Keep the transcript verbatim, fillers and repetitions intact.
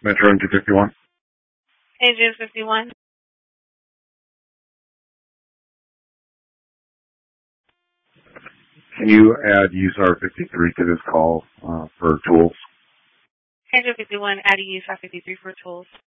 Metro Engine fifty-one. Engine fifty-one. Can you add U S A R fifty-three to this call uh, for tools? Engine fifty-one, add a U S A R fifty-three for tools.